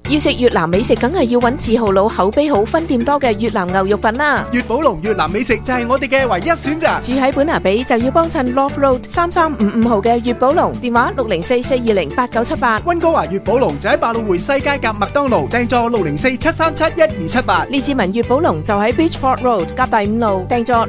要食越南美食，梗係要揾字號佬、口碑好、分店多嘅越南牛肉粉啦。 粵寶龍越南美食就係我哋嘅唯一選擇。 住喺本拿比就要幫襯 Love Road 3355號嘅粵寶龍，電話604-420-8978。 溫哥華粵寶龍就喺百老匯西街夾麥當勞，訂座604-737-1278。 列治文粵寶龍就喺 Beachford Road 夾第5路，訂座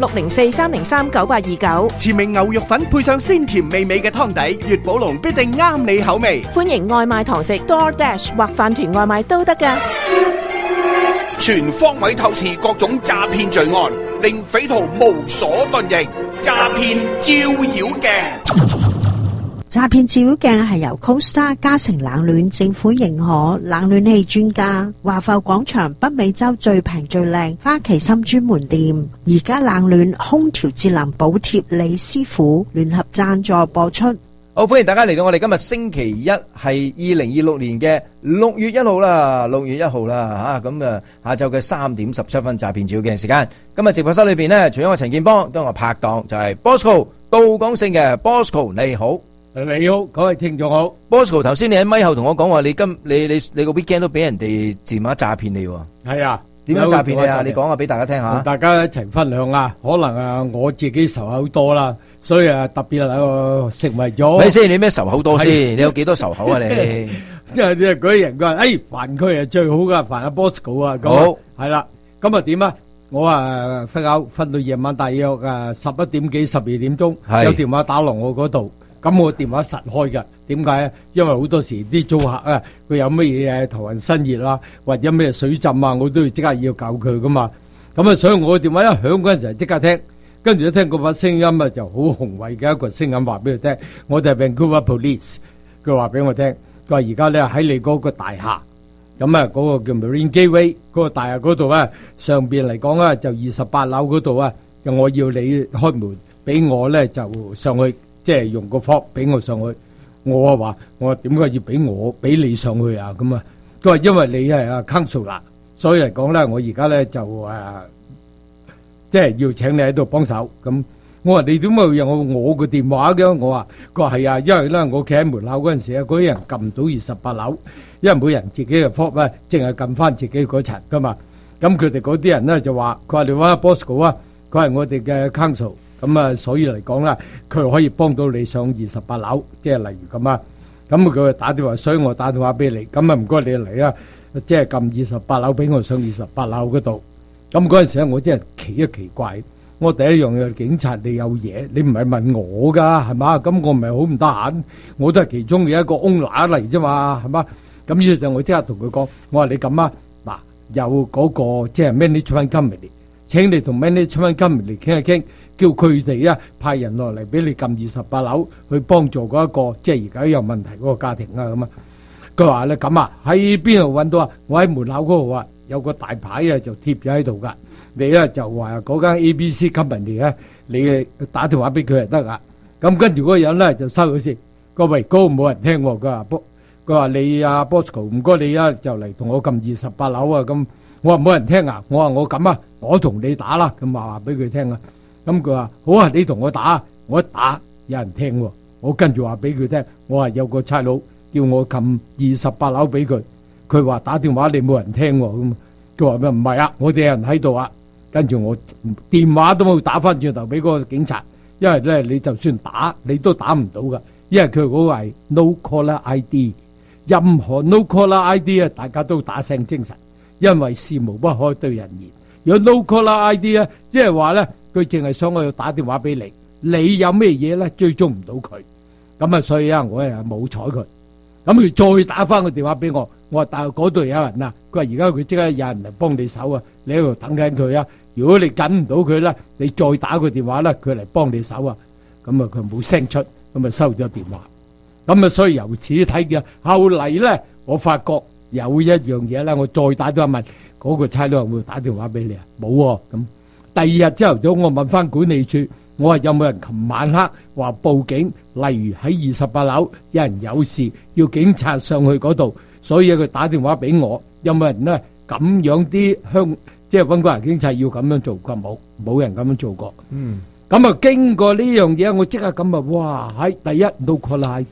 604-303-9829。 馳名牛肉粉配上鮮甜美味嘅湯底，粵寶龍必定啱你口味。 歡迎外賣堂食 DoorDash 或飯團外賣都得㗎。 全方位透視各種詐騙罪案，令匪徒無所遁形。詐騙照妖鏡。 詐騙照妖鏡係由 Costa 嘉誠冷暖政府認可冷暖氣專家華埠廣場北美洲最平最靚花旗參專門店，而家冷暖空調節能補貼李師傅聯合贊助播出。 好，歡迎大家嚟到我哋今日星期一係2026年嘅6月1號啦，6月1號啦吓，咁下晝嘅3點17分詐騙照妖鏡時間。今日直播室裏邊呢，除咗我陳建邦，都係我拍檔就係 Bosco 杜廣勝嘅 Bosco， 你好。 你好，各位聽眾好。 Bosco， 頭先你喺咪後同我講話，你個 weekend 都俾人哋電話詐騙你喎。 係啊， 點樣詐騙你啊？你講下俾大家聽下。 大家一齊分享啊，可能我自己仇口多啦，所以特別成為咗。 咪先，你咩仇口多先？你有幾多仇口啊？你因為嗰啲人講，煩佢係最好噶，煩阿 Bosco 啊。 好， 係啦，咁啊點啊？我瞓到夜晚大約11點幾12點鐘，有電話打落我嗰度。咁我電話實開㗎，點解啊？因為好多時啲租客啊，佢有乜嘢頭暈身熱啦，或者咩水浸啊，我都要即刻要救佢噶嘛。咁啊，所以我電話一響嗰陣時即刻聽，跟住一聽嗰把聲音啊，就好宏偉嘅一個聲音話俾佢聽。我哋係 Vancouver Police，佢話俾我聽，佢話而家咧喺你嗰個大廈，咁啊嗰個叫 Marine Gateway 嗰個大廈嗰度啊，上邊嚟講啊就28樓嗰度啊，就我要你開門俾我咧就上去。即係用個 form 俾我上去，我話點解要俾你上去啊？咁啊，佢話因為你係council 啦，所以嚟講咧，我而家咧就即係要請你喺度幫手。咁我話你點解用我個電話嘅？我話佢話係啊，因為咧我企喺門口嗰陣時啊，嗰啲人撳唔到28樓，因為每人自己嘅 form 咧，淨係撳翻自己嗰層噶嘛。咁佢哋嗰啲人咧就話，佢話你揾 Bosco 啊，佢係我哋嘅 council。咁啊，所以嚟講啦，佢可以幫到你上28樓，即係例如咁啊。咁佢打電話，所以我打電話俾你。咁啊，唔該你嚟啊，即係撳28樓俾我上28樓嗰度。咁嗰陣時咧，我真係奇怪。我第一樣嘢，警察你有嘢，你唔係問我噶，係嘛？咁我唔係好唔得閒，我都係其中嘅一個 owner 嚟啫嘛，係嘛？咁於是我即刻同佢講，我話你咁啊，嗱，有嗰個即係 management company，請你同 management company 傾一傾。叫佢哋派人落嚟俾你撳28樓去幫助嗰一個即係而家有問題嗰個家庭啊咁啊。佢話咧咁啊，喺邊度揾到啊？我喺門口嗰度啊，有個大牌啊就貼咗喺度噶。你咧就話嗰間 ABC company 你打電話俾佢就得噶。咁跟住嗰個人咧就收咗先。佢話喂，嗰個冇人聽喎。佢話你阿 Bosco 唔該你就嚟同我撳28樓啊咁。我話冇人聽啊。我話我咁啊，我同你打啦。咁話俾佢聽啊。咁佢話好啊，你同我打，我一打有人聽喎，我跟住話俾佢聽，我話有個差佬叫我撳28樓俾佢，佢話打電話你冇人聽喎，咁佢話咩唔係啊，我哋有人喺度啊，跟住我電話都冇打翻轉頭俾嗰個警察，因為咧你就算打你都打唔到噶，因為佢嗰個係 no caller ID， 任何 no caller ID 大家都打醒精神，因為事無不可對人言。如果 no caller ID 即係話咧。佢淨係想我要打電話俾你，你有咩嘢咧追蹤唔到佢，咁啊所以我冇睬佢，咁佢再打翻個電話俾我，我話但係嗰度有人啊，佢話而家佢即刻有人嚟幫你手啊，你喺度等緊佢啊，如果你緊唔到佢咧，你再打個電話咧，佢嚟幫你手啊，咁啊佢冇聲出，咁啊收咗電話，咁啊所以由此睇嘅，後嚟咧我發覺有一樣嘢咧，我再打電話問嗰個差佬有冇打電話俾你啊，冇喎咁。第二日朝頭早，我問翻管理處，我話有冇人琴晚黑話報警，例如喺28樓有人有事，要警察上去嗰度，所以佢打電話俾我，有冇人咧咁樣啲即係溫哥華警察要咁樣做？佢話冇人咁樣做過。咁啊經過呢樣嘢，我即刻咁啊，哇！喺第一 no caller ID，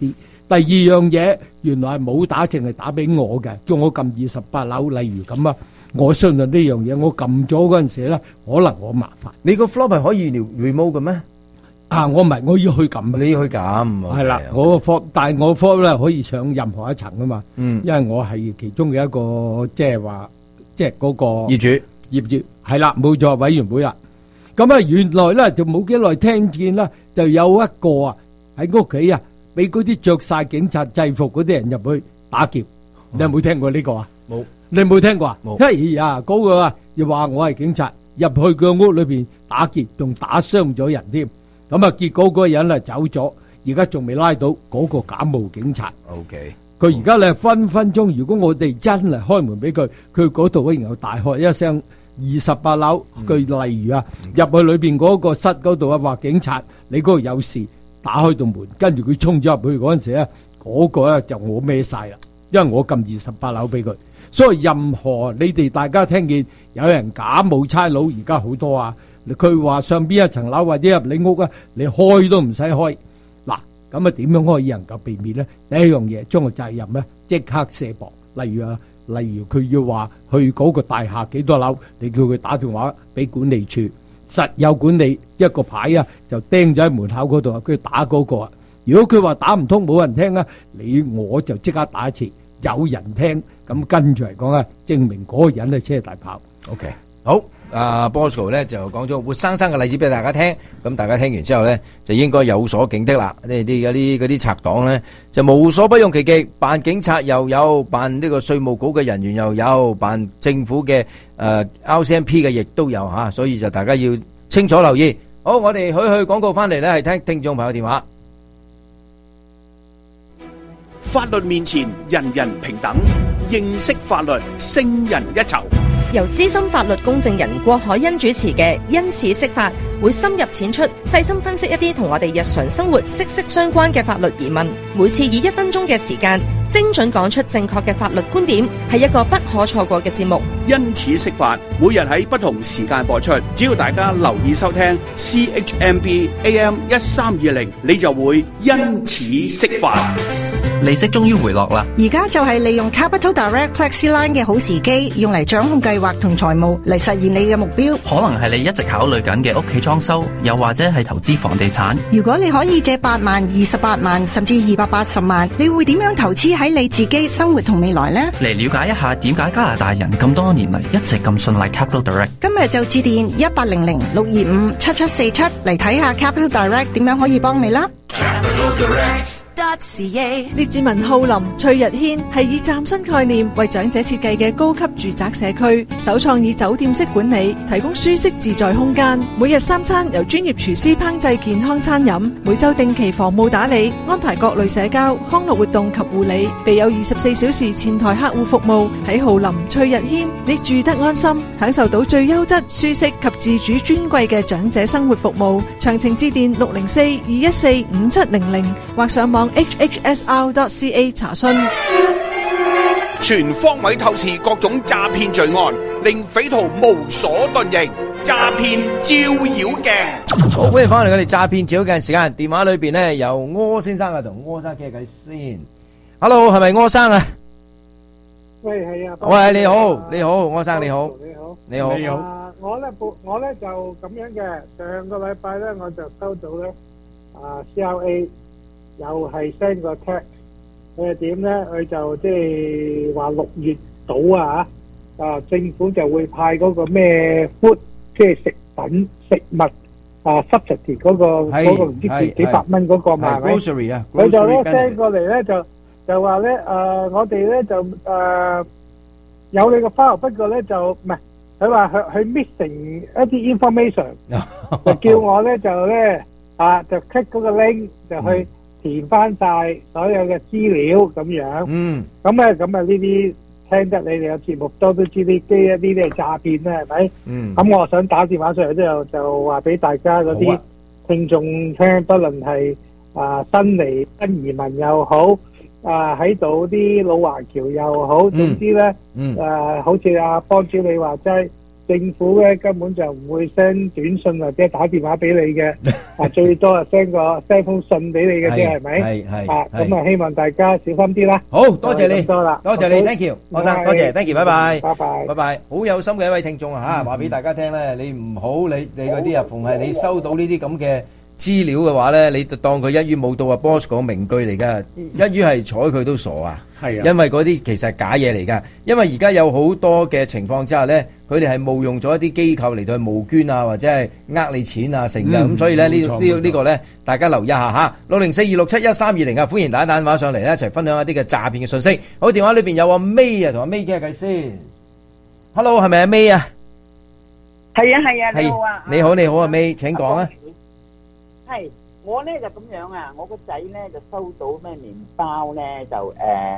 第二樣嘢原來係冇打，淨係打俾我嘅，叫我撳28樓，例如咁啊。我相信呢樣嘢，我撳咗嗰陣時咧，可能我麻煩。 你個 floor 係可以 remote 嘅咩？ 啊，我唔係，我要去撳。 你要去撳， 係啦，我個 floor，但係我 floor 咧可以上任何一層啊嘛。 嗯， 因為我係其中嘅一個，即係話，即係嗰個業主係啦，冇錯，委員會啦。咁啊，原來咧就冇幾耐聽見啦，就有一個啊喺屋企啊，俾嗰啲着晒警察制服嗰啲人入去打劫。你有冇聽過呢個啊？ 冇。 你冇聽過啊？ 冇。 哎呀，嗰個啊又話我係警察，入去個屋裏邊打劫，仲打傷咗人添。咁啊，結果嗰個人啊走咗，而家仲未拉到嗰個假冒警察。 OK， 佢而家咧分分鐘，如果我哋真係開門俾佢，佢嗰度然後大喝一聲28樓，佢例如啊入去裏邊嗰個室嗰度啊話警察，你嗰度有事，打開道門，跟住佢衝咗入去嗰陣時咧，嗰個咧就我孭晒啦，因為我撳28樓俾佢。所以任何你哋大家聽見有人假冒差佬，而家好多啊！佢話上邊一層樓或者入你屋啊，你開都唔使開。嗱，咁啊點樣可以能夠避免咧？第一樣嘢將個責任咧即刻卸薄。例如佢要話去嗰個大廈幾多樓，你叫佢打電話俾管理處，實有管理一個牌啊，就釘咗喺門口嗰度啊，佢打嗰個啊。如果佢話打唔通冇人聽啊，我就即刻打一次。有人聽，咁跟住嚟講啊，證明嗰個人係車大炮。 OK， 好，阿 Bosco 咧就講咗活生生嘅例子俾大家聽，咁大家聽完之後咧就應該有所警惕啦。呢啲嗰啲賊黨咧就無所不用其極，扮警察又有，扮呢個稅務局嘅人員又有，扮政府嘅RCMP 嘅亦都有嚇，所以就大家要清楚留意。好，我哋去廣告翻嚟咧，係聽眾朋友電話。 法律面前人人平等，認識法律勝人一籌。 由資深法律公證人郭海欣主持嘅因此釋法，會深入淺出，細心分析一啲同我哋日常生活息息相關嘅法律疑問。每次以1分鐘嘅時間，精準講出正確嘅法律觀點，係一個不可錯過嘅節目。 因此釋法，每日喺不同時間播出，只要大家留意收聽 CHMB AM 1320，你就會因此釋法。 利息終於回落啦！ 而家就係利用 Capital Direct FlexiLine 嘅好時機，用嚟掌控計劃同財務嚟實現你嘅目標。 可能係你一直考慮緊嘅屋企裝修，又或者係投資房地產。 如果你可以借8萬、28萬甚至280萬，你會點樣投資喺你自己生活同未來呢？ 嚟了解一下點解加拿大人咁多年嚟一直咁信賴 Capital Direct。 今日就致電1800-625-7747嚟睇下 Capital Direct 點樣可以幫你啦。 列治文浩林、翠日軒係以嶄新概念為長者設計嘅高級住宅社區，首創以酒店式管理，提供舒適自在空間。每日3餐由專業廚師烹製健康餐飲，每週定期房務打理，安排各類社交、康樂活動及護理，備有24小時前台客戶服務。喺浩林、翠日軒，你住得安心，享受到最優質、舒適及自主尊貴嘅長者生活服務。詳情致電604-214-5700或上網hhsr.ca 查詢。 全方位透視各種詐騙罪案，令匪徒無所遁形。詐騙照妖鏡， 好，歡迎翻嚟我哋詐騙照妖鏡時間。電話裏邊呢有柯先生啊，同柯生傾下偈先。Hello， 係咪柯生啊？ 喂，係啊。 喂，你好，你好，柯生你好。你好。 我咧就咁樣嘅，上個禮拜咧我就收到咧CRA 又係 send 個 text， 佢係點咧？佢就即係話6月到政府就會派嗰個咩 food， 即係食物subsidy 嗰個唔知幾百蚊嗰個嘛，係咪？佢就咧 send 過嚟咧就話咧我哋咧就有你個 file， 不過咧就唔係，佢話佢 missing 一啲 information， 就叫我咧就咧就 click 嗰個 link 就去填翻晒所有嘅資料咁樣。咁呢啲聽得你哋有節目都知呢啲係詐騙啦，係咪？咁我想打電話上嚟之後就話俾大家嗰啲聽眾聽，不論係新移民又好，喺度啲老華僑又好，總之咧好似阿幫主你話齋， 政府咧根本就唔會 send 短信或者打電話俾你嘅，最多係 send 封信俾你嘅啫，係咪？ 係咁啊，希望大家小心啲啦。 好多謝你， 多啦， 多謝你 ，thank you，學生，多謝 ，thank you，拜拜， 拜拜， 拜拜，好有心嘅一位聽眾啊嚇，話俾大家聽咧，你唔好你嗰啲啊，逢係你收到呢啲咁嘅資料嘅話咧，你就當佢一於冇到啊 boss 個名句嚟㗎，一於係睬佢都傻啊！ 係啊， 因為嗰啲其實係假嘢嚟㗎。因為而家有好多嘅情況之下咧，佢哋係冒用咗一啲機構嚟到去募捐啊，或者係呃你錢啊成㗎。咁所以咧呢個咧，大家留意下嚇。60426711320啊，歡迎大家打電話上嚟咧，一齊分享一啲嘅詐騙嘅信息。好，電話裏邊有阿 May 啊，同阿 May 傾下偈先。Hello， 係咪阿 May 啊？ 係啊，你好啊！ 你好啊 May，請講啊。 係，我咧就咁樣啊，我個仔咧就收到咩麵包咧就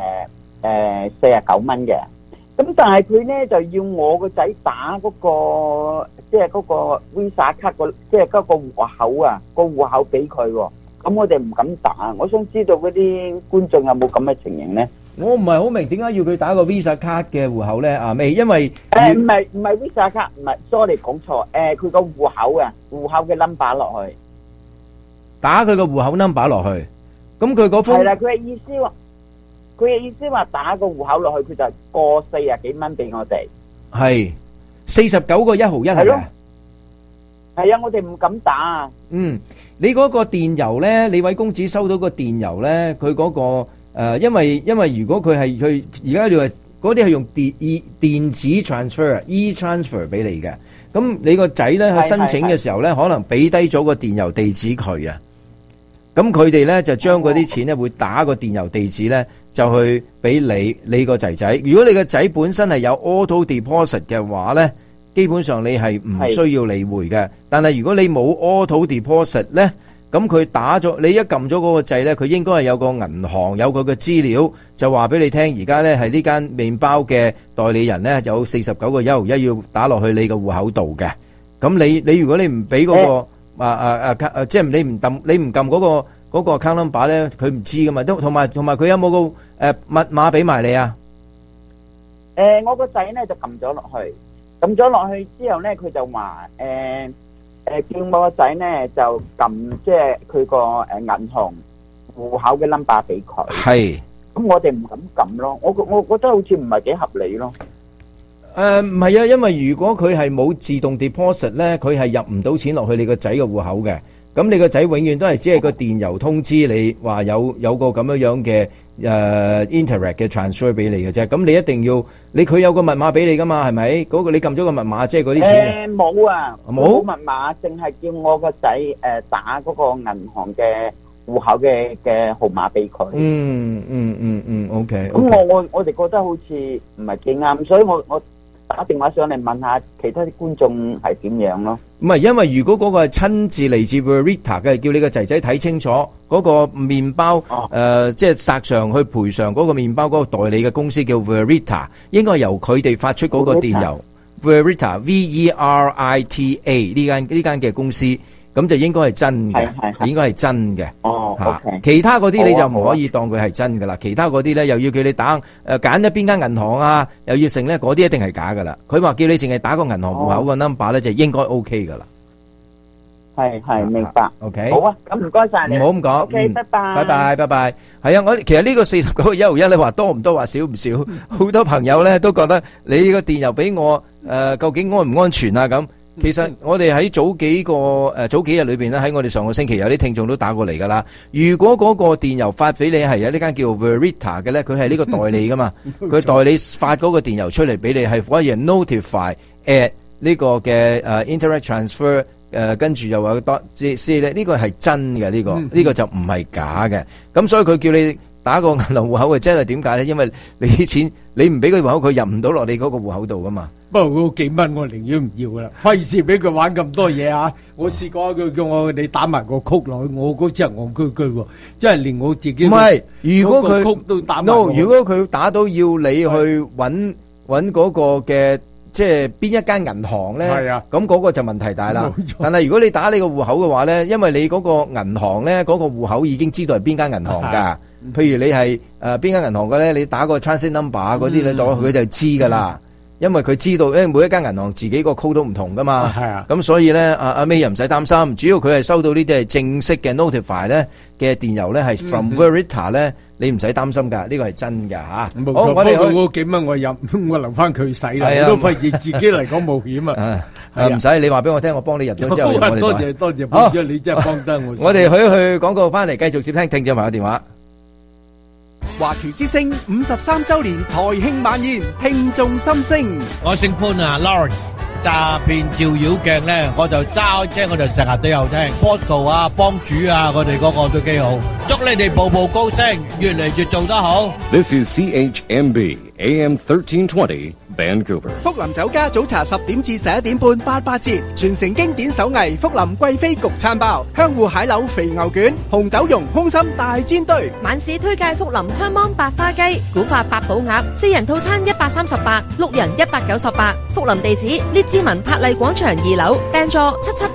49蚊嘅，咁但係佢咧就要我個仔打嗰個即係嗰個 Visa 卡個即係嗰個戶口啊，個戶口俾佢喎，咁我哋唔敢打，我想知道嗰啲觀眾有冇咁嘅情形咧？ 我唔係好明點解要佢打個 Visa 卡嘅戶口咧？啊未，因為唔係 Visa 卡，唔係 sorry 講錯，佢個戶口啊，戶口嘅 number 落去。 打佢個戶口 number 落去，咁佢嗰封係啦，佢嘅意思話打個戶口落去，佢就過40幾蚊俾我哋。 係49個1毫1係咪？ 係啊，我哋唔敢打啊。 你嗰個電郵咧，你位公子收到個電郵咧，佢嗰個因為如果佢係佢而家你話嗰啲係用電子 transfer e-transfer 俾你嘅，咁你個仔咧去申請嘅時候咧，可能俾低咗個電郵地址佢啊。咁佢哋咧就將嗰啲錢咧會打個電郵地址咧，就去俾你個仔仔。如果你個仔本身係有 auto deposit 嘅話咧，基本上你係唔需要理會嘅。但係如果你冇 auto deposit 咧，咁佢打咗你一撳咗嗰個掣咧，佢應該係有個銀行有佢嘅資料，就話俾你聽。而家咧係呢間麵包嘅代理人咧有49個1毫1要打落去你個戶口度嘅。咁你如果你唔俾嗰個即係你唔撳嗰個 account number 咧，佢唔知噶嘛。同埋佢有冇個密碼俾埋你啊？ 我個仔咧就撳咗落去之後咧，佢就話叫我個仔咧就撳即係佢個銀行戶口嘅 number 俾佢。係。咁我哋唔敢撳咯，我覺得好似唔係幾合理咯。 唔係啊，因為如果佢係冇自動 deposit 咧，佢係入唔到錢落去你個仔嘅戶口嘅。咁你個仔永遠都係只係個電郵通知你話有個咁樣嘅Interac 嘅 transfer 俾你嘅啫。咁你一定要佢有個密碼俾你噶嘛，係咪？嗰個你撳咗個密碼，即係嗰啲錢。 冇啊，冇密碼，淨係叫我個仔打嗰個銀行嘅戶口嘅號碼俾佢。OK。咁我哋覺得好似唔係幾啱，所以我打電話上嚟問下其他啲觀眾係點樣咯。 唔係，因為如果嗰個係親自嚟自 Verita 嘅，叫你個仔仔睇清楚嗰個麵包，即係索償去賠償嗰個麵包嗰個代理嘅公司叫 Verita， 應該係由佢哋發出嗰個電郵 Verita VERITA 呢間嘅公司，咁就應該係真嘅，應該係真嘅。其他嗰啲你就唔可以當佢係真噶啦。其他嗰啲咧又要叫你打揀咗邊間銀行啊，又要成咧，嗰啲一定係假噶啦。佢話叫你淨係打個銀行戶口個 number 咧，就應該 OK 噶啦。 係明白。 OK， 好啊，咁唔該晒你。 唔好咁講。 OK，拜拜。 係啊，我其實呢個49個1毫1，你話多唔多，話少唔少？好多朋友咧都覺得你個電郵俾我，究竟安唔安全啊？咁。其實我哋喺早幾日裏邊咧，喺我哋上個星期有啲聽眾都打過嚟噶啦。如果嗰個電郵發俾你係有呢間叫 Verita 嘅咧，佢係呢個代理噶嘛，佢代理發嗰個電郵出嚟俾你係可以 notify at 呢個嘅Interac transfer 跟住又話多即呢個係真嘅，呢個就唔係假嘅。咁所以佢叫你打個銀行戶口嘅，真係點解咧？因為你啲錢你唔俾佢戶口，佢入唔到落你嗰個戶口度噶嘛。 不過嗰幾蚊我寧願唔要噶啦，費事俾佢玩咁多嘢啊！我試過佢叫我你打埋個曲落去，我嗰隻戇居居喎，即係連我自己唔係，如果佢曲都打埋。 如果佢打到要你去揾嗰個嘅即係邊一間銀行咧，咁嗰個就問題大啦。但係如果你打你個戶口嘅話咧，因為你嗰個銀行咧嗰個戶口已經知道係邊間銀行㗎。譬如你係邊間銀行嘅咧，你打個 transit number 嗰啲咧，佢就知㗎啦。 因為佢知道，因為每一間銀行自己個 code 都唔同噶嘛， 係啊， 咁所以咧，阿 May 又唔使擔心，主要佢係收到呢啲係正式嘅 notify 咧嘅電郵咧，係 from Verita 咧，你唔使擔心㗎，呢個係真㗎嚇。好，我哋嗰幾蚊我留翻佢使啦，我都費事自己嚟講冒險啊。 唔使，你話俾我聽，我幫你入咗之後， 多謝多謝，幫咗你真係幫得我。 我哋去廣告翻嚟，繼續接聽聽眾朋友電話。 華僑之聲53周年台慶晚宴，聽眾心聲。 我姓潘啊 ，Lawrence。詐騙照妖鏡咧，我就揸開車，我就成日都有聽 Bosco 啊、幫主啊，我哋嗰個都幾好。祝你哋步步高升，越嚟越做得好。 This is CHMB AM 1320 Vancouver。 福林酒家早茶10點至11點半88折，全城經典手藝福林貴妃焗餐包、香芋蟹柳肥牛卷、紅豆蓉空心大煎堆。 晚市推介福林香芒白花雞、古法八寶鴨，4人套餐138， 6人198。福林地址之文柏麗廣場2樓，訂座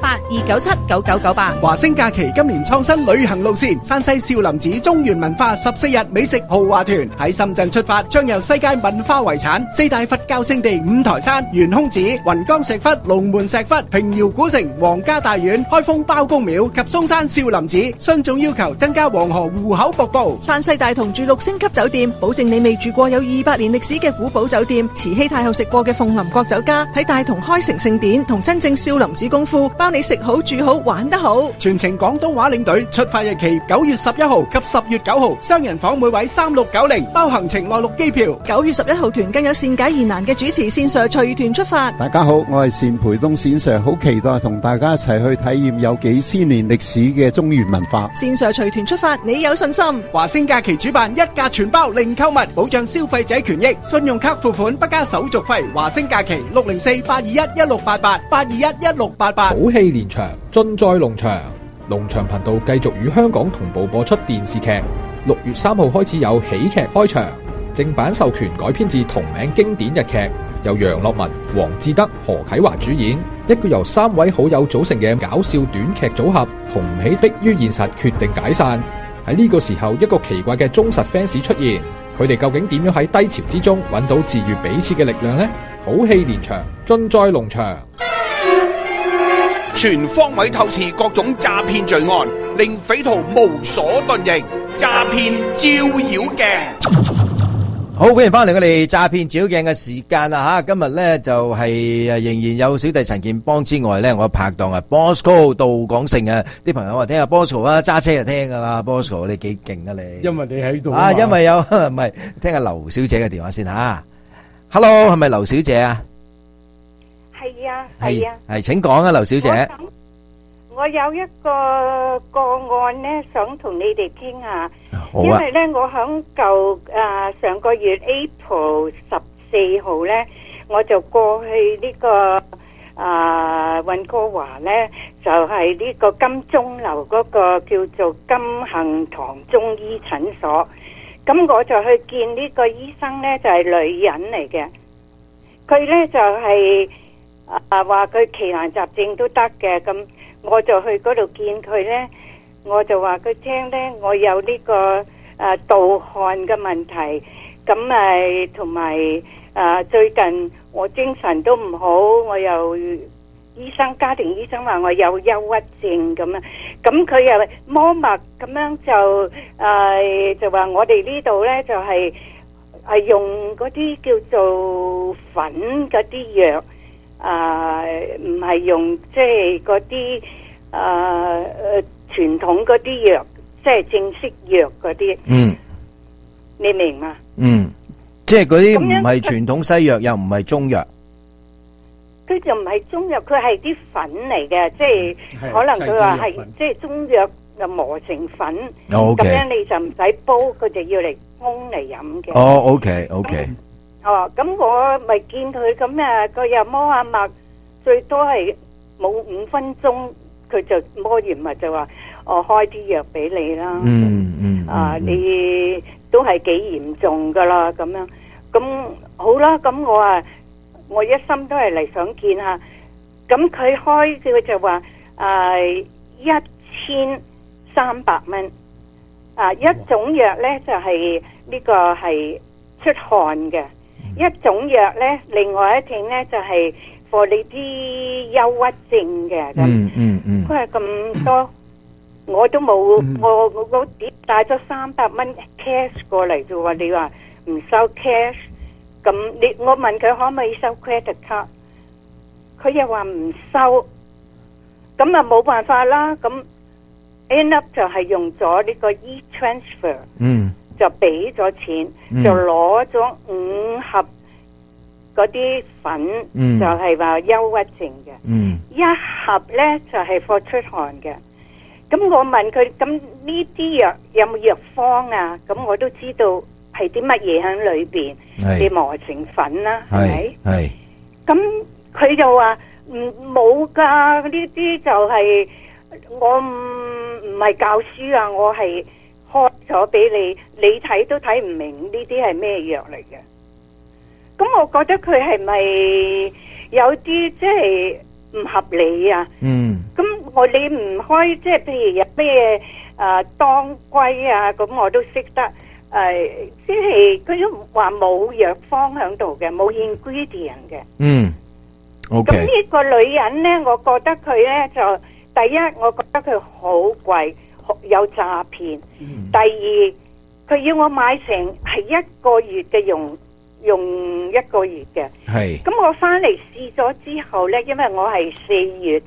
778-297-9998。 華星假期今年創新旅行路線，山西少林寺中原文化14日美食豪華團喺深圳出發，將由世界文化遺產、4大佛教聖地五台山、懸空寺、雲岡石窟、龍門石窟、平遙古城、皇家大院、開封包公廟及嵩山少林寺。徇眾要求增加黃河湖口瀑布。 山西大同住6星級酒店，保證你未住過有200年歷史嘅古堡酒店。慈禧太后食過嘅鳳林國酒家，喺大同開城聖典同真正少林寺功夫，包你食好住好玩得好。 全程廣東話領隊，出發日期9月11號及10月9號，雙人房每位3690，包行程內陸機票。 9月11號團更有善解疑難嘅主持線上隨團出發。 大家好，我係單培東線上，好期待同大家一齊去體驗有幾千年歷史嘅中原文化。 線上隨團出發，你有信心？ 華星假期主辦一價全包零購物，保障消費者權益，信用卡付款不加手續費。華星假期604-821-1688，821-1688。 好戲連場，盡在龍翔。龍翔頻道繼續與香港同步播出電視劇。6月3號開始有喜劇開場，正版授權改編自同名經典日劇，由楊樂文、黃志德、何啟華主演，一個由3位好友組成嘅搞笑短劇組合，同唔起迫於現實決定解散。喺呢個時候，一個奇怪嘅忠實 fans 出現，佢哋究竟點樣喺低潮之中揾到治癒彼此嘅力量呢？好戲連場，盡在龍翔。 全方位透視各種詐騙罪案，令匪徒無所遁形。詐騙照妖鏡。 好，歡迎翻嚟我哋詐騙照妖鏡嘅時間啦吓，今日咧就係仍然有小弟陳健邦之外咧，我拍檔啊 Bosco 杜廣成啊，啲朋友話聽下 Bosco 啊，揸車就聽噶啦 ，Bosco 你幾勁啊你？ 因為你喺度啊，因為有唔係聽下劉小姐嘅電話先吓。Hello， 係咪劉小姐啊？ 係啊，係啊， 係，請講啊，劉小姐。 我有一個個案咧，想同你哋傾下。 好啊。 因為咧，我響上個月 April 14號咧，我就過去呢個溫哥華咧，就係呢個金鐘樓嗰個叫做金杏堂中醫診所。咁我就去見呢個醫生咧，就係女人嚟嘅。佢咧就係話佢奇難雜症都得嘅，咁我就去嗰度見佢咧，我就話佢聽咧，我有呢個盜汗嘅問題，咁同埋最近我精神都唔好，我又家庭醫生話我有憂鬱症咁啊，咁佢又摸脈咁樣就話我哋呢度咧就係用嗰啲叫做粉嗰啲藥，唔係用即係嗰啲傳統嗰啲藥，即係正式藥嗰啲。嗯，你明嘛？ 嗯，即係嗰啲唔係傳統西藥，又唔係中藥。 佢就唔係中藥，佢係啲粉嚟嘅，即係可能佢話係即係中藥就磨成粉，咁樣你就唔使煲，佢就要嚟沖嚟飲嘅。 哦，OK。 哦，咁我咪見佢咁啊，佢又摸下脈，最多係冇5分鐘，佢就摸完脈就話我開啲藥俾你啦。你都係幾嚴重噶啦，咁樣咁好啦，咁我一心都係嚟想見下，咁佢開佢就話1300蚊，一種藥咧就係呢個係出汗嘅， 一種藥咧，另外一種咧就係 for 你啲憂鬱症嘅咁。佢係咁多，我都冇，我帶咗300蚊 cash 過嚟啫喎，你話唔收 cash， 咁我問佢可唔可以收 credit card， 佢又話唔收，咁啊冇辦法啦，咁 end up 就係用咗呢個 e-transfer， 就俾咗錢，就攞咗5盒嗰啲粉，就係話憂鬱症嘅，一盒咧就係for出汗嘅。咁我問佢，咁呢啲藥有冇藥方啊？咁我都知道係啲乜嘢喺裏邊，你磨成粉啦，係咪？係。咁佢就話冇㗎，呢啲就係我唔係教書啊，我係開咗俾你，你睇都睇唔明呢啲係咩藥嚟嘅。咁我覺得佢係咪有啲即係唔合理啊？咁你唔開，即係譬如有咩當歸啊，咁我都識得即係佢都話冇藥方喺度嘅，冇 ingredient 嘅。OK。咁呢個女人咧，我覺得佢咧就第一，我覺得佢好貴，有詐騙。第二，佢要我買成係1個月嘅用1個月嘅。係。咁我翻嚟試咗之後咧，因為我係4月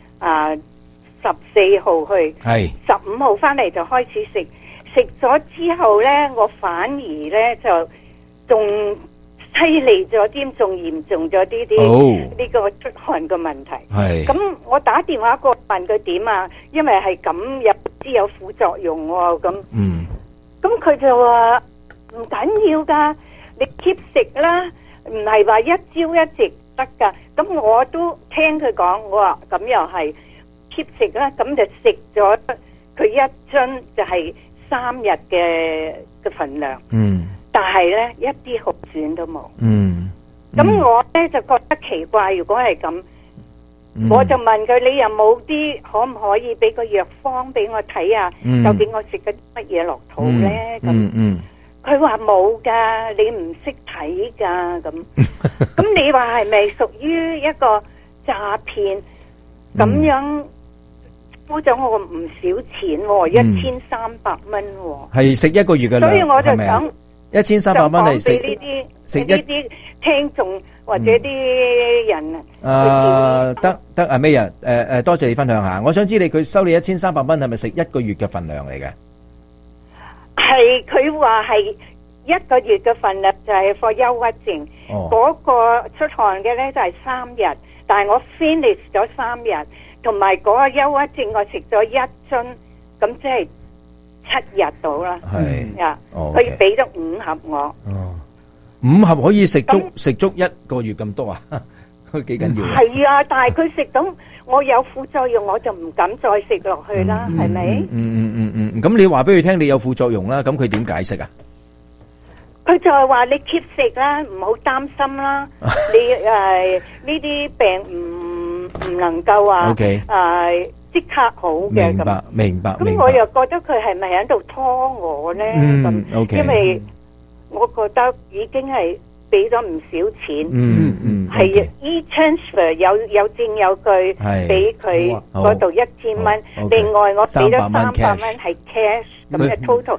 14號去，15號翻嚟就開始食，食咗之後咧，我反而咧就仲犀利咗啲，仲嚴重咗呢個出汗嘅問題。係。咁我打電話過問佢點啊，因為係咁有副作用喎，咁。咁佢就話唔緊要㗎，你 keep 食啦，唔係話一朝一夕得㗎。咁我都聽佢講，我話咁又係 keep 食啦，咁就食咗佢一樽就係3日嘅份量。但係咧一啲好轉都冇。咁我咧就覺得奇怪，如果係咁，我就問佢：你有冇啲可唔可以俾個藥方俾我睇下？究竟我食緊乜嘢落肚咧？咁佢話冇㗎，你唔識睇㗎咁。咁你話係咪屬於一個詐騙？咁樣付咗我唔少錢喎，1300蚊喎。係食1個月嘅量，所以我就想1300蚊嚟食呢啲聽眾或者啲人得啊咩人多謝你分享下。我想知佢收你1300蚊係咪食1個月嘅份量嚟嘅？係佢話係1個月嘅份量，就係 for 憂鬱症。嗰個出汗嘅咧就係3日，但係我 finish 咗3日，同埋嗰個憂鬱症我食咗1樽，咁即係7日到啦。係啊，佢俾咗5盒我。5盒可以食足1個月咁多啊？幾緊要啊？係啊，但係佢食到我有副作用，我就唔敢再食落去啦，係咪？咁你話俾佢聽你有副作用啦，咁佢點解釋啊？佢就係話你 keep 食啦，唔好擔心啦。你呢啲病唔能夠話即刻好嘅。明白。咁我又覺得佢係咪喺度拖我咧？因為我覺得已經係俾咗唔少錢，係 e-transfer 有證有據俾佢嗰度1000蚊，另外我俾咗300蚊係 cash，咁嘅 total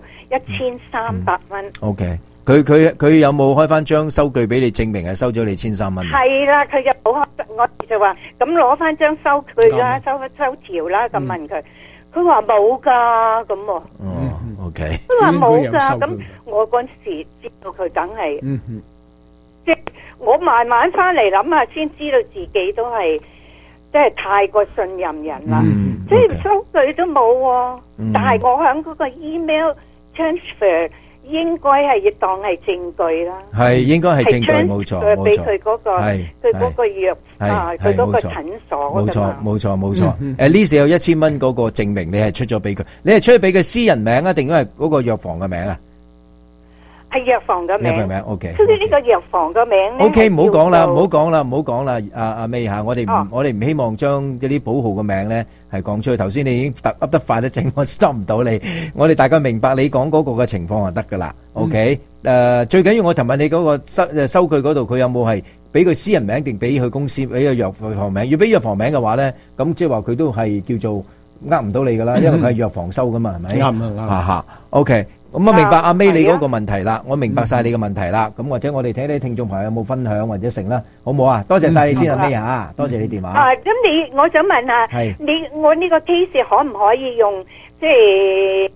1300蚊。OK， 佢有冇開翻張收據俾你證明係收咗你1300蚊？係啦，佢就冇開，我就話咁攞翻張收據啦，收條啦，咁問佢，佢話冇噶，咁喎。OK， 佢話冇噶，咁我嗰時知道佢梗係，即係我慢慢翻嚟諗下，先知道自己都係即係太過信任人啦，即係收據都冇，但係我響嗰個 email transfer 應該係要當係證據啦，係應該係證據，冇錯，俾佢嗰個佢嗰個藥佢嗰個診所，冇錯。at least 有1000蚊嗰個證明，你係出咗俾佢，你係出咗俾佢私人名啊，定係嗰個藥房嘅名啊？ 係藥房嘅名。 藥房名 OK。 呢個藥房嘅名咧 OK， 唔好講啦， 叫做唔好講啦，唔好講啦，阿 May 嚇，我哋唔希望將嗰啲寶號嘅名咧係講出去。頭先你已經噏得快得正，我 stop 唔到你。我哋大概明白你講嗰個嘅情況就得㗎啦。OK，最緊要我尋日你嗰個收據嗰度，佢有冇係俾佢私人名定俾佢公司俾個藥房名？要俾藥房名嘅話咧，咁即係話佢都係叫做呃唔到你㗎啦，因為佢係藥房收㗎嘛，係咪？啱。OK。咁我明白阿 May 你嗰個問題啦，我明白晒你嘅問題啦。咁或者我哋睇睇聽眾朋友有冇分享或者成啦，好唔好啊？多謝晒你先阿 May 嚇，多謝你電話。 咁我想問下，我呢個 case 可唔可以用即係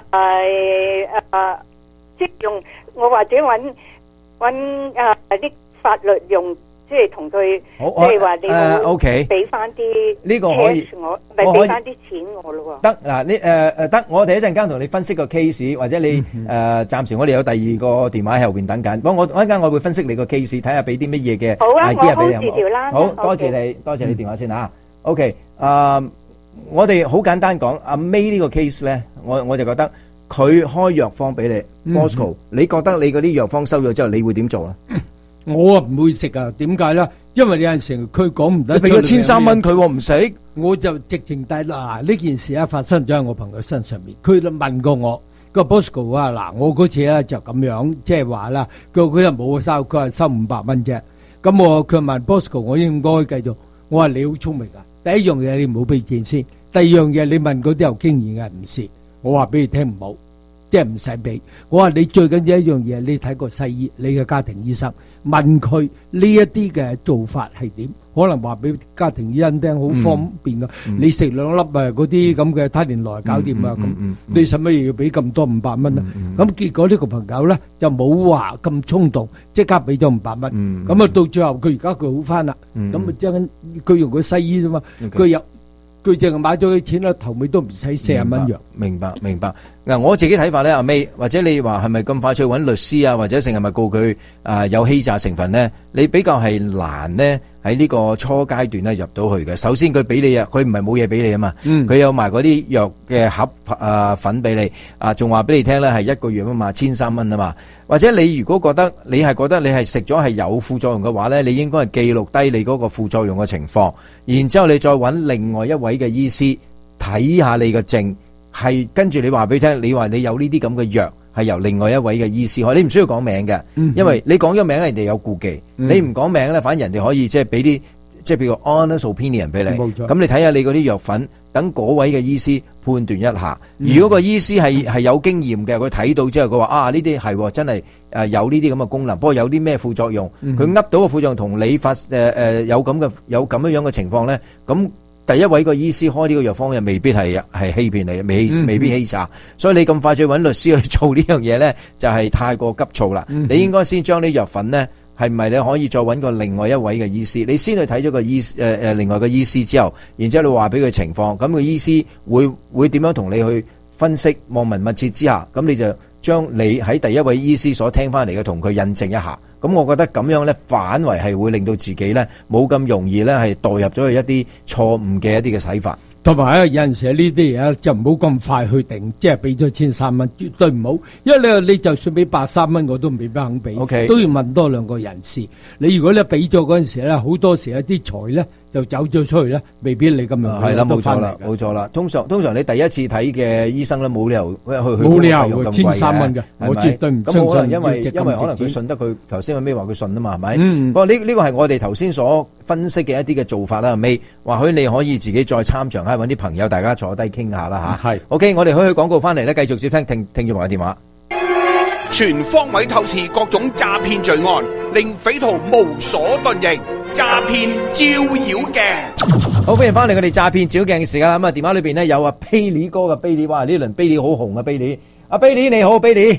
即係用我或者揾啲法律用？即係同佢，即係話你會俾翻啲呢個可以， 我咪俾翻啲錢我咯喎。 得嗱，你得，我哋一陣間同你分析個 case， 或者你暫時我哋有第二個電話喺後邊等緊。不過我一陣間我會分析你個 case， 睇下俾啲乜嘢嘅 idea 俾你。好，多謝你，多謝你電話先嚇。OK，我哋好簡單講，阿 May 呢個 case 咧，我就覺得佢開藥方俾你 ，Bosco， 你覺得你嗰啲藥方收咗之後，你會點做咧？ 我啊唔會食啊，點解咧？因為有陣時佢講唔得。 你俾咗1300蚊佢，唔食， 我就直情帶嗱呢件事啊發生咗喺我朋友身上面。佢就問過我個 Bosco 啊，嗱我嗰次咧就咁樣，即係話啦，佢又冇收，佢係收500蚊啫。咁佢問 Bosco， 我應該繼續。我話你好聰明啊！第一樣嘢你唔好俾錢先，第二樣嘢你問嗰啲有經驗嘅唔是。我話俾你聽唔好，即係唔使俾。我話你最緊要一樣嘢，你睇個西醫，你嘅家庭醫生。問佢呢一啲嘅做法係點？可能話俾家庭醫生聽，好方便啊！你食2粒嗰啲咁嘅他連來搞掂啊！咁你使乜要俾咁多500蚊啊？咁結果呢個朋友咧就冇話咁衝動，即刻俾咗500蚊。咁啊到最後佢而家佢好翻啦。咁啊將佢用佢西醫啫嘛，佢淨係買咗啲錢啦，頭尾都唔使40蚊藥。 明白。嗱，我自己睇法咧，阿 May，或者你話係咪咁快去揾律師啊，或者成係咪告佢有欺詐成分咧？你比較係難咧喺呢個初階段咧入到去嘅。首先佢俾你啊，佢唔係冇嘢俾你啊嘛，佢有埋嗰啲藥嘅盒粉俾你啊，仲話俾你聽咧係1個月啊嘛，1300蚊啊嘛。或者你如果覺得你係食咗係有副作用嘅話咧，你應該係記錄低你嗰個副作用嘅情況，然之後你再揾另外一位嘅醫師睇下你嘅症。係跟住你話俾佢聽，你話你有呢啲咁嘅藥，係由另外一位嘅醫師開，你唔需要講名嘅，因為你講咗名咧，人哋有顧忌。你唔講名咧，反而人哋可以即係俾啲即係譬如 honest opinion 俾你。冇錯。咁你睇下你嗰啲藥粉，等嗰位嘅醫師判斷一下。如果個醫師係有經驗嘅，佢睇到之後佢話啊呢啲係真係有呢啲咁嘅功能，不過有啲咩副作用，佢噏到個副作用同你有咁樣嘅情況咧，咁。第一位個醫師開呢個藥方又未必係欺騙你，未必欺詐，所以你咁快去揾律師去做呢樣嘢咧，就係太過急躁啦。你應該先將啲藥粉咧，係咪你可以再揾個另外一位嘅醫師？你先去睇咗個另外個醫師之後，然之後你話俾佢情況，咁個醫師會點樣同你去分析？望聞問切之下，咁你就將你喺第一位醫師所聽翻嚟嘅同佢印證一下。咁我覺得咁樣咧，反為係會令到自己咧冇咁容易咧係墮入咗去一啲錯誤嘅一啲嘅睇法。 同埋有陣時呢啲嘢就唔好咁快去定，即係俾咗1300蚊，絕對唔好。因為你就算俾83蚊，我都未必肯俾，都要問多2個人士。你如果你俾咗嗰陣時咧，好多時一啲財咧就走咗出去咧，未必你咁樣係啦，冇錯啦。通常你第一次睇嘅醫生咧，冇理由冇理由1300蚊嘅，我絕對唔相信。 咁可能因為可能佢信得佢頭先阿 May 話佢信啊嘛，係咪？不過呢個係我哋頭先所分析嘅一啲嘅做法啦。阿 May，或許你可以自己再參詳下，揾啲朋友大家坐低傾下啦嚇。係 OK， 我哋去廣告翻嚟咧，繼續接聽眾朋友電話。 全方位透視各種詐騙罪案，令匪徒無所遁形。詐騙照妖鏡， 好歡迎翻嚟我哋詐騙照妖鏡嘅時間啦。咁啊，電話裏邊咧有阿 Billy 哥嘅 Billy， 哇呢輪 Billy 好紅啊 Billy， 阿 Billy 你好 Billy，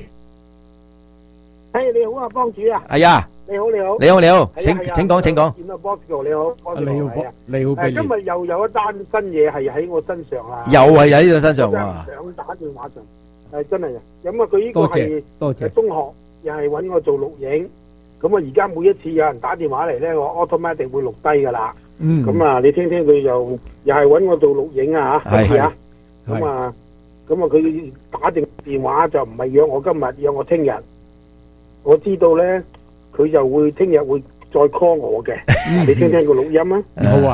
你好啊幫主啊， 係啊， 你好， 請講。 見到 Bosco 你好 Billy， 今日又有一單新嘢係喺我身上啦， 又係喺呢個身上啊， 想打電話上，真係啊，咁啊佢呢個係中學又係揾我做錄影。咁啊！而家每一次有人打電話嚟咧，我 automatic 會錄低噶啦。咁啊，你聽聽佢又係揾我做錄影啊嚇，係啊。咁啊，佢打定電話就唔係約我今日，約我聽日。 我知道咧，佢就會聽日會再 call 我嘅，你聽聽個錄音啊。 好啊。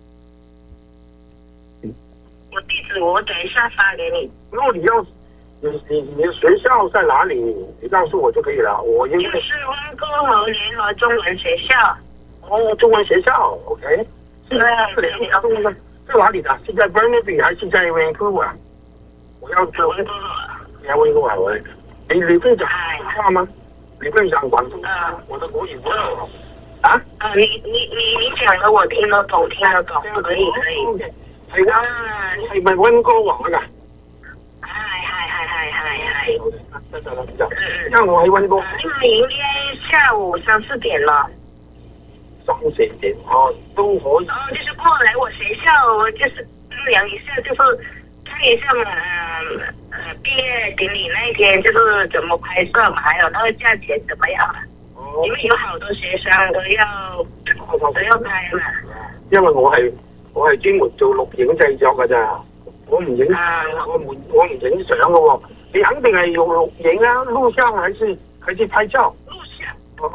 我地址我等一下发给你。 如果你要你的学校在哪里，你告诉我就可以了。我因为就是温哥华联合中文学校。 哦，中文学校 ，OK。是中文的在哪里的？是在 Burnaby 还是在 Vancouver？我要在温哥华。你要温哥华喂？你会讲话吗？你会讲广东话？我的国语不好。啊？ 你講嘅我聽得懂，可以。 係啊，係咪温哥華㗎？ 係。 因為我喺温哥華。 因為應該下午3-4點了。 3-4點哦，都可以。 就是過來我學校，就是量一下，就是看一下嘛，畢業典禮那一天就是怎麼拍攝嘛，還有那個價錢怎麼樣嘛。因為有好多學生都要拍嘛。 因為我係專門做錄影製作㗎咋，我唔影我唔影相㗎喎。你肯定係用錄影啊，錄像還是拍照？ 錄像。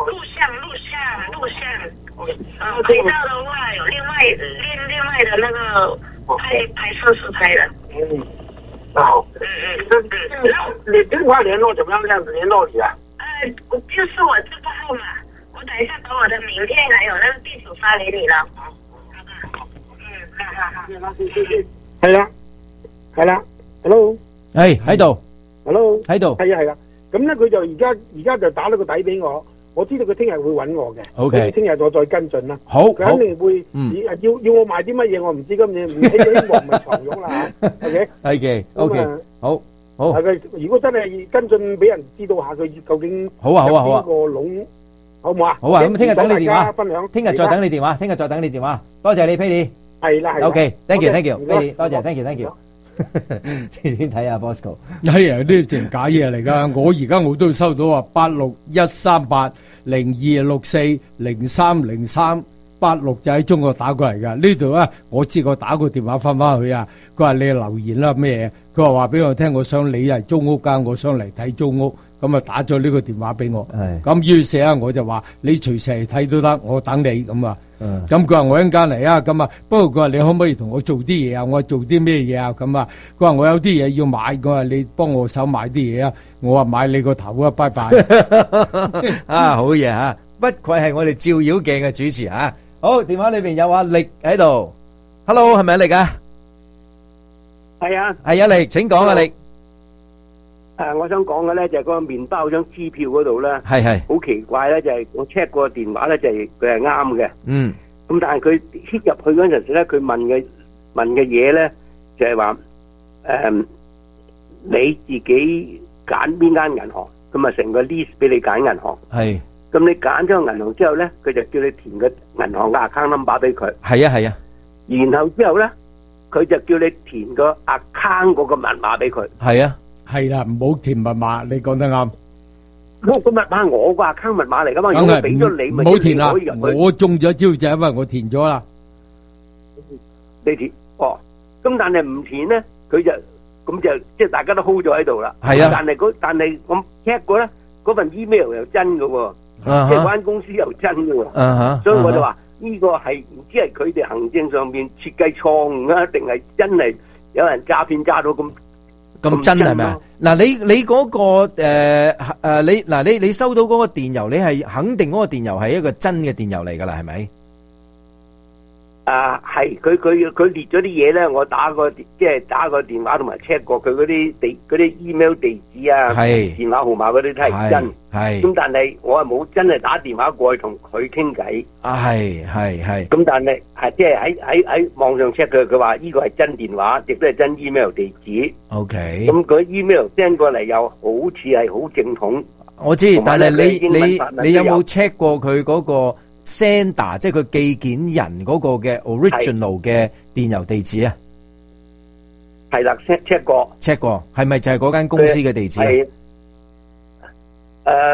拍照的話有另外的那個拍攝實拍的。 好。你電話聯絡怎麼樣這樣子聯絡你啊？ 就是我這個號碼，我等一下把我的名片還有那個地址發給你了。好。 係啦 ，hello。 喺度 ，hello。 喺度。 係啦。咁咧佢就而家就打咗個底俾我，我知道佢聽日會揾我嘅。 OK。 聽日我再跟進啦。 好。 佢肯定會，要我賣啲乜嘢我唔知，今年唔希望唔係床褥啦嚇。OK。 係嘅。OK。好。 係佢如果真係跟進俾人知道下佢究竟好啊邊個籠，好唔好啊？ 好啊，咁聽日等你電話， 分享。 聽日再等你電話，聽日再等你電話。多謝你 Pady。 係啦。 OK，thank you，Pady，多謝 ，thank you。先睇下 Bosco。 係啊，呢啲淨假嘢嚟㗎。我而家我都收到話86138022640303。86就喺中國打過嚟㗎，呢度咧我知我打個電話翻去啊，佢話你留言啦咩嘢，佢話俾我聽，我想你係租屋㗎，我想嚟睇租屋，咁啊打咗呢個電話俾我，咁於是啊我就話你隨時嚟睇都得，我等你咁啊，咁佢話我一陣間嚟啊，咁啊，不過佢話你可唔可以同我做啲嘢啊？我話做啲咩嘢啊？咁啊，佢話我有啲嘢要買，佢話你幫我手買啲嘢啊，我話買你個頭啊，拜拜。 啊好嘢嚇，不愧係我哋照妖鏡嘅主持嚇。好，電話裏邊有阿力喺度 ，Hello， 係咪阿力啊？ 係啊， 係阿力，請講阿力。 我想講嘅咧就係嗰個麵包張支票嗰度咧， 係好奇怪咧，就係我 check 過電話咧，就係佢係啱嘅。 嗯。 咁但係佢 hit 入去嗰陣時咧，佢問嘅嘢咧就係話你自己揀邊間銀行，咁啊成個 list 俾你揀銀行。 係。 咁你揀咗個銀行之後咧，佢就叫你填個銀行嘅 account number 俾佢。 係啊係啊。 然後之後咧，佢就叫你填個 account 嗰個密碼俾佢。 係啊。 係啦，唔好填密碼，你講得啱。 個密碼係我個 account 密碼嚟噶嘛，如果我俾咗你，咪唔好填啦。 可以入去。 我中咗招就係因為我填咗啦。 你填哦，咁但係唔填咧，佢就咁就即係大家都 hold 咗喺度啦。 係啊。 但係我 check 過咧，嗰份 email 又真噶喎。即係嗰間公司又真嘅喎，所以我就話呢個係唔知係佢哋行政上邊設計錯誤啊，定係真係有人詐騙詐到咁真係咪啊？嗱，你嗰個你收到嗰個電郵，你係肯定嗰個電郵係一個真嘅電郵嚟㗎啦，係咪？ 係佢列咗啲嘢咧，我打個電話同埋 check 過佢嗰啲 email 地址啊，電話號碼嗰啲都係真。係咁，但係我係冇真係打電話過去同佢傾偈。係。咁但係即係喺網上 check 佢話呢個係真電話，亦都係真 email 地址。 OK。 咁佢 email send 過嚟又好似係好正統。 我知，但係你有冇 check 過佢嗰個 sender， 即係佢寄件人嗰個嘅 original 嘅電郵地址啊？ 係啦 ，check 過， 係咪就係嗰間公司嘅地址啊？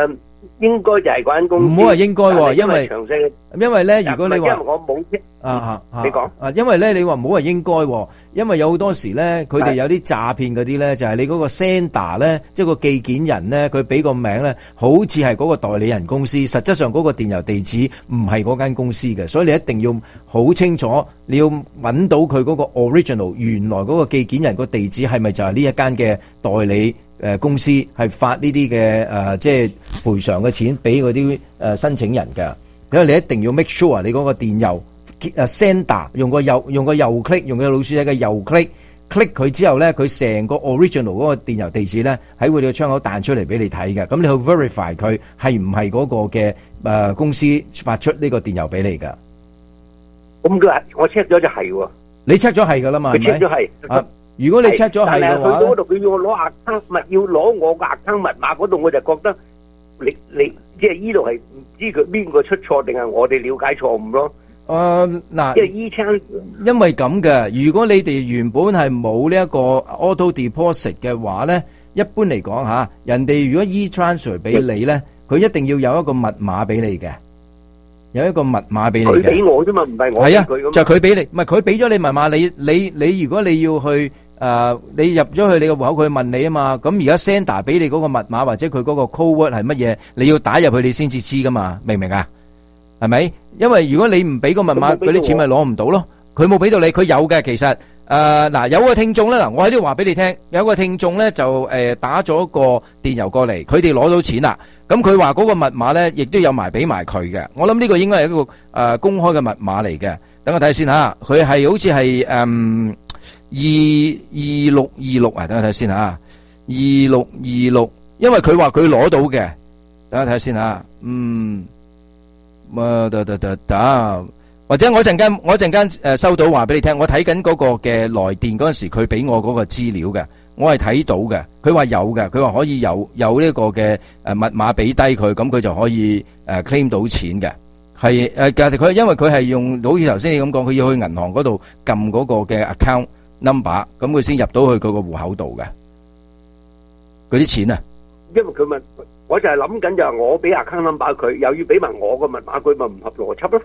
應該就係嗰間公司。 唔好話應該喎，因為詳細因為咧，如果你話因為我冇你講因為咧你話唔好話應該喎，因為有好多時咧，佢哋有啲詐騙嗰啲咧，就係你嗰個 sender 咧，即係個寄件人咧，佢俾個名咧，好似係嗰個代理人公司，實質上嗰個電郵地址唔係嗰間公司嘅，所以你一定要好清楚，你要揾到佢嗰個 original 原來嗰個寄件人個地址係咪就係呢一間嘅代理公司係發呢啲嘅即係賠償嘅錢俾嗰啲申請人嘅，因為你一定要 make sure 你嗰個電郵sender 用個右 click 用個老鼠仔嘅右 click 佢之後咧，佢成個 original 嗰個電郵地址咧喺佢哋嘅窗口彈出嚟俾你睇嘅，咁你去 verify 佢係唔係嗰個嘅公司發出呢個電郵俾你㗎？ 咁佢話我 check 咗就係喎，你 check 咗係㗎啦嘛， 佢 check 咗係。 如果你 check 咗係嘅話， 去到嗰度佢要我攞要攞我個 account 密碼嗰度，我就覺得你即係呢度係唔知佢邊個出錯定係我哋了解錯誤咯。 嗱， 即係 e-trans， 因為咁嘅，如果你哋原本係冇呢一個 auto deposit 嘅話咧，一般嚟講嚇，人哋如果 e-transfer 俾你咧，佢一定要有一個密碼俾你嘅。有一個密碼俾你嘅， 佢俾我啫嘛，唔係我係啊， 俾佢。 就佢俾你，唔係佢俾咗你密碼，你如果你要去你入咗去你個戶口，佢問你啊嘛，咁而家 sender 俾你嗰個密碼或者佢嗰個 code word 係乜嘢，你要打入去你先至知噶嘛，明唔明啊？係咪？因為如果你唔俾個密碼，嗰啲錢咪攞唔到咯。佢冇俾到你，佢有嘅其實。嗱，有個聽眾咧，嗱，我喺呢度話俾你聽，有個聽眾咧就打咗個電郵過嚟，佢哋攞到錢啦。咁佢話嗰個密碼咧，亦都有埋俾埋佢嘅。我諗呢個應該係一個公開嘅密碼嚟嘅。等我睇先吓，佢係好似係2626啊，等我睇先吓，2626，因為佢話佢攞到嘅。等我睇先吓，或者我陣間收到話俾你聽，我睇緊嗰個嘅來電嗰陣時，佢俾我嗰個資料嘅，我係睇到嘅。佢話有嘅，佢話可以有呢個嘅密碼俾低佢，咁佢就可以claim 到錢嘅。係佢因為佢係用好似頭先你咁講，佢要去銀行嗰度撳嗰個嘅 account number，咁佢先入到去佢個戶口度嘅嗰啲錢啊。 因為佢問，我就係諗緊就係我俾 account number 佢，又要俾埋我個密碼，佢咪唔合邏輯咯？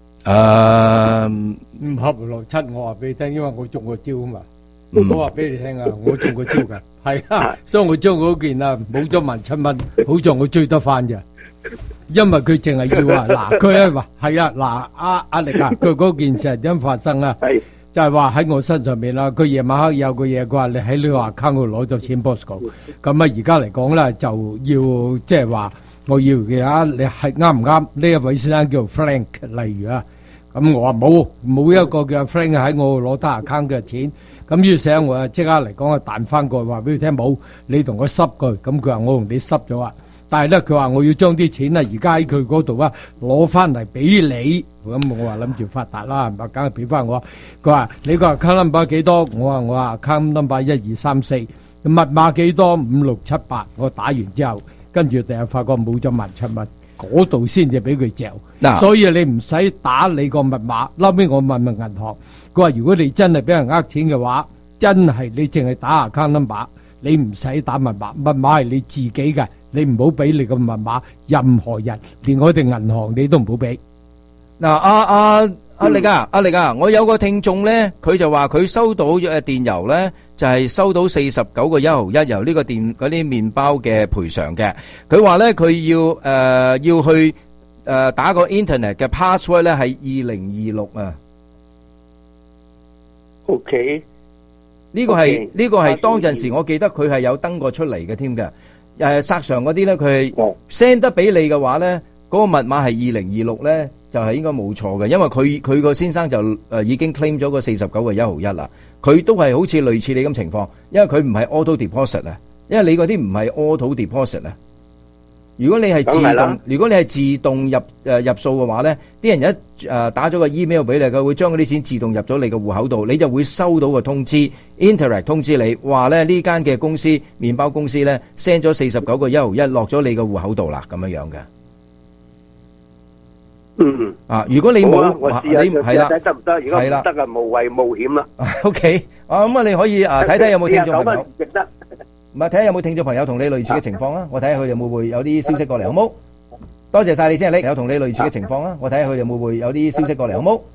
唔合邏輯，我話俾你聽，因為我中過招啊嘛。我話俾你聽啊，我中過招噶，係啊，所以我將嗰件啊冇咗17,000蚊，好在我追得翻咋。因為佢淨係要啊，嗱，佢咧話係啊，嗱，阿力啊，佢嗰件事係點發生啊？就係話喺我身上面啦，佢夜晚黑有個嘢，佢話你喺呢個 account 度攞咗錢 Bosco，咁啊而家嚟講咧就要即係話我要嘅啊，你係啱唔啱？呢一位先生叫 Frank， 例如啊，咁我話冇一個叫 Frank 喺我攞得 account 嘅錢，咁於是我啊即刻嚟講啊彈翻過去話俾佢聽冇，你同我濕佢，咁佢話我同你濕咗啊。但係咧，佢話我要將啲錢啊，而家喺佢嗰度啊，攞翻嚟俾你。咁我話諗住發達啦，咪梗係俾翻我。佢話你個 account number 幾多？我話 account number 1234，密碼幾多？5678。我打完之後，跟住第日發覺冇咗17,000蚊，嗰度先至俾佢嚼。所以你唔使打你個密碼。後尾我問銀行，佢話如果你真係俾人呃錢嘅話，真係你淨係打 account number，你唔使打密碼，密碼係你自己嘅。你唔好俾你個密碼，任何人，連我哋銀行你都唔好俾。 嗱，阿力啊，我有個聽眾咧，佢就話佢收到電郵咧，就係收到49個1毫1由呢個嗰啲麵包嘅賠償嘅。佢話咧佢要去打個 internet 嘅 password 咧係2026啊。 OK， 呢個係當陣時我記得佢係有登過出嚟嘅添嘅。索償嗰啲咧，佢係 send 得俾你嘅話咧，嗰個密碼係2026咧，就係應該冇錯嘅，因為佢個先生就已經 claim 咗個49個1毫1啦。佢都係好似類似你咁情況，因為佢唔係 auto deposit 啊，因為你嗰啲唔係 auto deposit 啊。如果你係自動入數嘅話咧，啲人一打咗個 email 俾你，佢會將嗰啲錢自動入咗你個戶口度，你就會收到個通知 ，Interact 通知你話咧呢間嘅公司麵包公司咧 send 咗49個1毫1落咗你個戶口度啦，咁樣樣嘅。如果你冇，你係啦， 得唔得？如果唔得啊，無謂冒險啦。 OK，咁啊，你可以睇睇有冇聽眾朋友。 值得。 唔係睇下有冇聽眾朋友同你類似嘅情況啊！我睇下佢哋會唔會有啲消息過嚟，好冇？ 多謝晒你先，你有同你類似嘅情況啊，我睇下佢哋會唔會有啲消息過嚟，好冇？